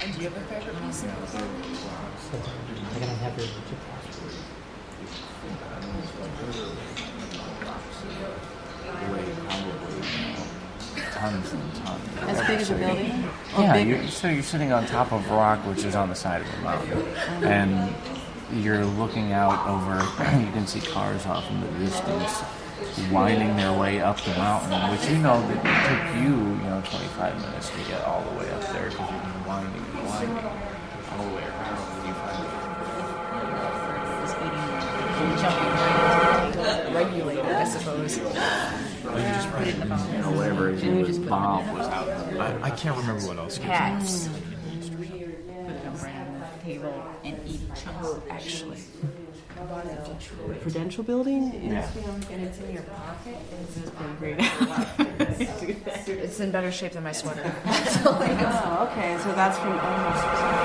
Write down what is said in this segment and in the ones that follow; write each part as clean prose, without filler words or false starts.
Do you have a favorite piece of this? I gotta have your Tons and tons. As big as a building? Or Yeah, bigger? you're sitting on top of rock, which is on the side of a mountain, and you're looking out over. You can see cars off in the distance, winding their way up the mountain, which you know that it took you 25 minutes to get all the way up there because you've been winding all the way around. And you finally Jumping right into the regulator, I suppose. whatever his bomb was out. I can't remember what else. Hats. Put it around the table and eat chunks, actually. Prudential building? Yeah. And it's in your pocket. It's in better shape than my sweater. Oh, okay. So that's from almost.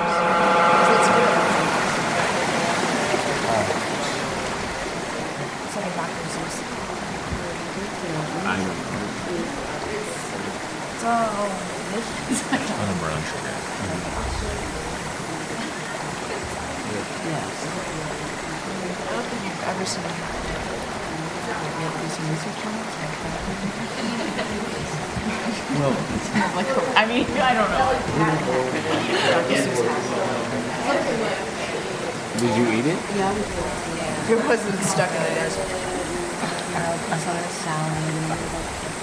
It's like a doctor's use. I don't know. It's all delicious. On a brown sugar. Yes. I don't think you've ever seen it. You have to do some research on it? I mean, I don't know. Did you eat it? Yeah. Your husband's stuck in it. I saw a salad.